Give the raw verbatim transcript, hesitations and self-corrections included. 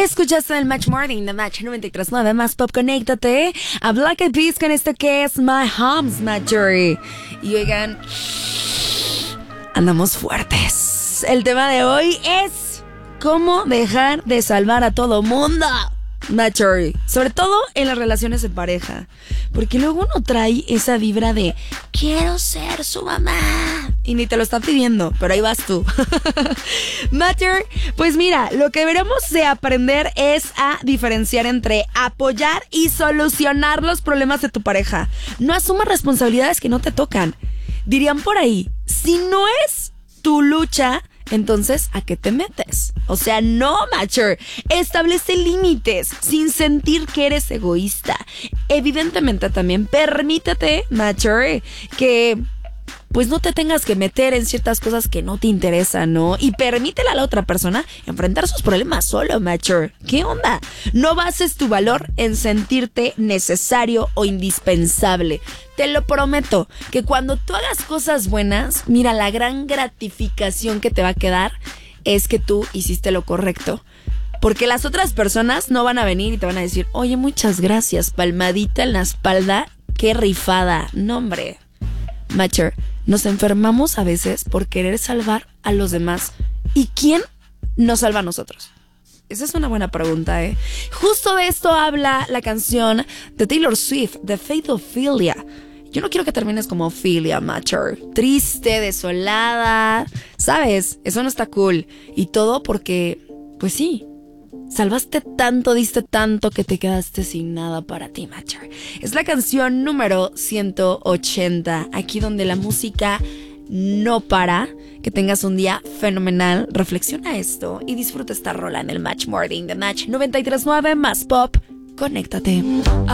Escuchaste el Match Morning de Match noventa y tres punto nueve Más Pop. Conéctate a Black Eyed Peas con esto que es My Homes, Matchery. Y oigan, andamos fuertes. El tema de hoy es cómo dejar de salvar a todo mundo, Matchery. Sobre todo en las relaciones de pareja, porque luego uno trae esa vibra de quiero ser su mamá y ni te lo está pidiendo, pero ahí vas tú. Matter, pues mira, lo que deberemos de aprender es a diferenciar entre apoyar y solucionar los problemas de tu pareja. No asumas responsabilidades que no te tocan. Dirían por ahí, si no es tu lucha, entonces, ¿a qué te metes? O sea, no, Matcher. Establece límites sin sentir que eres egoísta. Evidentemente también permítete, Matcher, que pues no te tengas que meter en ciertas cosas que no te interesan, ¿no? Y permítele a la otra persona enfrentar sus problemas solo, Matcher. ¿Qué onda? No bases tu valor en sentirte necesario o indispensable. Te lo prometo, que cuando tú hagas cosas buenas, mira, la gran gratificación que te va a quedar es que tú hiciste lo correcto. Porque las otras personas no van a venir y te van a decir, oye, muchas gracias, palmadita en la espalda, qué rifada. No, hombre. Matcher, nos enfermamos a veces por querer salvar a los demás. ¿Y quién nos salva a nosotros? Esa es una buena pregunta, ¿eh? Justo de esto habla la canción de Taylor Swift, de Faith Ophelia. Yo no quiero que termines como Ophelia, Matcher. Triste, desolada. ¿Sabes? Eso no está cool. Y todo porque, pues sí, salvaste tanto, diste tanto que te quedaste sin nada para ti, Matcher. Es la canción número ciento ochenta, aquí donde la música no para. Que tengas un día fenomenal. Reflexiona esto y disfruta esta rola en el Match Morning de Match noventa y tres punto nueve Más Pop. Conéctate.